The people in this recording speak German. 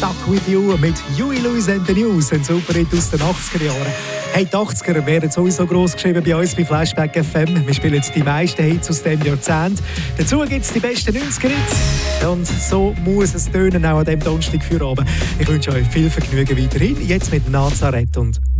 «Stuck With You» mit Huey Lewis and the News, ein Superhit aus den 80er Jahren. Hey, die 80er werden sowieso gross geschrieben bei uns bei Flashback FM. Wir spielen jetzt die meisten Hits aus diesem Jahrzehnt. Dazu gibt es die besten 90er-Hits. Und so muss es tönen, auch an diesem Donnerstag für Abend. Ich wünsche euch viel Vergnügen weiterhin. Jetzt mit Nazareth und